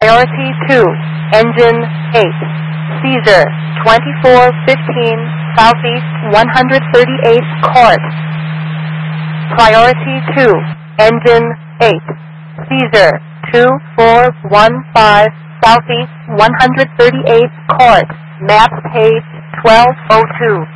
Priority 2, Engine 8, Caesar 2415 Southeast 138th Court. Priority 2, Engine 8, Caesar 2415 Southeast 138th Court. Map page 1202.